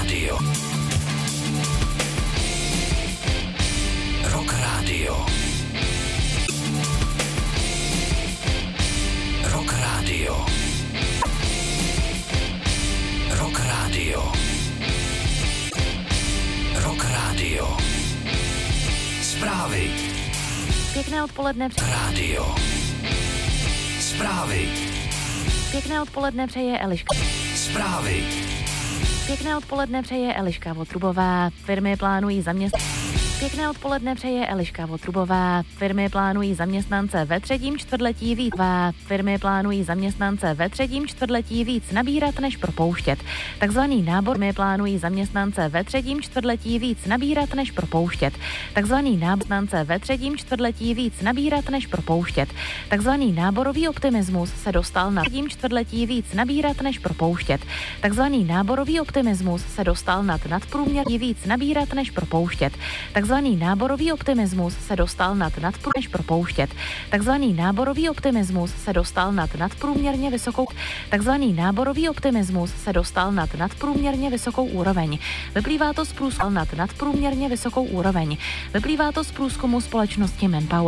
Rádio. Rock Rádio. Rock Rádio. Rock Rádio. Rock Rádio. Zprávy. Pěkné odpoledne. Rádio. Zprávy. Pěkné odpoledne přeje Eliška. Zprávy. Pěkné odpoledne přeje Eliška Votrubová. Firmy plánují Pěkné odpoledne přeje Eliška Votrubová. Firmy plánují zaměstnance ve třetím čtvrtletí víc. Firmy plánují zaměstnance ve třetím čtvrtletí víc nabírat než propouštět. Takzvaný nábor. Firmy plánují zaměstnance ve třetím čtvrtletí víc nabírat než propouštět. Takzvaný nábornance ve třetím čtvrtletí víc nabírat než propouštět. Takzvaný náborový optimismus se dostal na třetím čtvrtletí víc nabírat než propouštět. Takzvaný náborový optimismus se dostal nadprůměrně víc nabírat než propouštět. Takzvaný náborový optimismus se dostal než propouštět. Takzvaný náborový optimismus se dostal nadprůměrně vysokou. Takzvaný náborový optimismus se dostal nadprůměrně vysokou úroveň. Vyplývá to z průzkumu nadprůměrně vysokou úroveň. Vyplývá to z průzkumu společnosti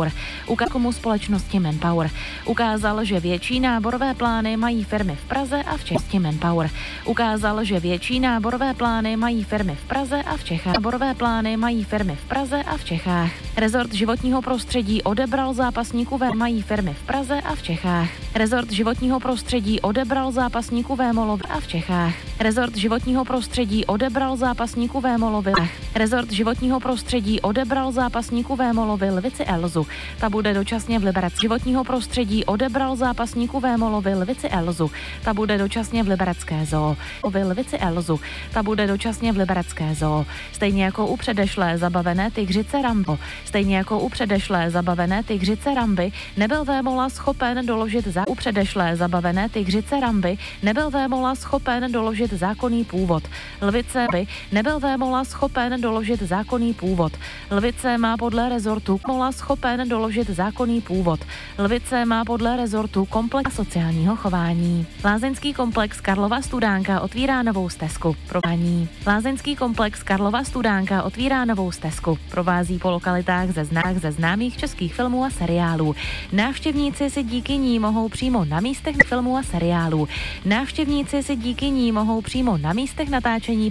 Manpower. Ukázal, že větší náborové plány mají firmy v Praze a v České Manpower. Ukázal, že větší náborové plány mají firmy v Praze a v Čechách. Náborové plány mají firmy v Praze a v Čechách. Rezort životního prostředí odebral zápasníku mají firmy v Praze a v Čechách. Rezort životního prostředí odebral zápasníku Vémolovi a v Čechách. Rezort životního prostředí odebral zápasníku Vémolovi. Rezort životního prostředí odebral zápasníku Vémolovi lvici Elzu. Ta bude dočasně v Libereckém životního prostředí odebral zápasníku Vémolovi lvici Elzu. Ta bude dočasně v Liberecké zoo. Lvici Elzu. Ta bude dočasně v Liberecké zoo. Stejně jako u předešlé zabavené tygřice Rambo. Stejně jako u předešlé zabavené tygřice Ramby nebyl Vémola schopen doložit u předešlé zabavené tygřice Ramby nebyl Vémola schopen doložit zákonný původ. Lvice by nebyl Vémola schopen doložit zákonný původ. Lvice má podle rezortu Mola schopen doložit zákonný původ. Lvice má podle rezortu komplex sociálního chování. Lázeňský komplex Karlova Studánka otvírá novou stezku. Lázeňský komplex Karlova Studánka otvírá novou stezku. Provází po lokalitách ze známých českých filmů a seriálů. Návštěvníci si díky ní mohou přímo na místech filmů a seriálů. Návštěvníci si díky ní mohou přímo na místech natáčení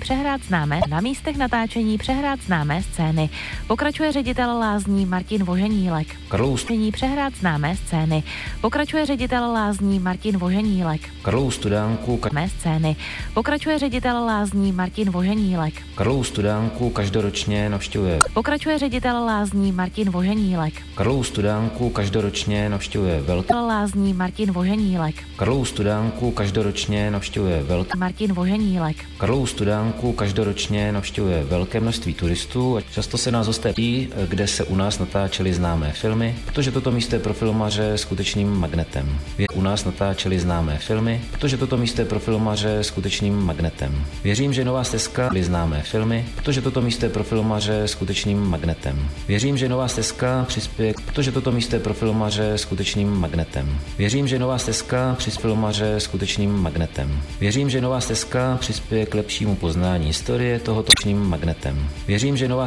přehrát známé scény. Pokračuje ředitel lázní Martin Voženílek. Přehrát známé scény. Pokračuje ředitel lázní Martin Voženílek. Karlovu Studánku scény. Pokračuje ředitel lázní Martin Voženílek. Karlovu Studánku každoročně navštěvuje. Pokračuje ředitel lázní Martin Voženílek. Karlovu Studánku každoročně navštěvuje velké lázní Martin Voženílek. Karlovu Studánku každoročně navštěvuje velké Martin Voženílek. Karlovu Studánku každoročně navštěvuje velké množství turistů a často se nás hosté kde se u nás natáčely známé filmy, protože toto místo je pro filmaře skutečným magnetem. U nás natáčely známé filmy, protože toto místo je pro filmaře skutečným magnetem. Věřím, že nová stezka známé filmy, protože toto místo je pro filmaře skutečným magnetem. Věřím, že nová stezka přispěje, protože toto místo je pro filmaře skutečným magnetem. Věřím, že nová stezka přispěje filmaře skutečným magnetem. Věřím, že nová stezka přispěje k lepšímu poznání historie tohoto magnetem. Věřím, že nová